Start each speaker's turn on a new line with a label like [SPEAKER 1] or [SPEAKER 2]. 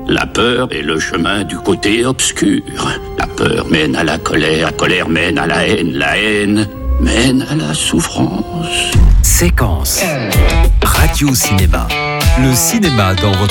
[SPEAKER 1] La peur est le chemin du côté obscur. La peur mène à la colère mène à la haine mène à la souffrance.
[SPEAKER 2] Séquence. Radio Cinéma. Le cinéma dans votre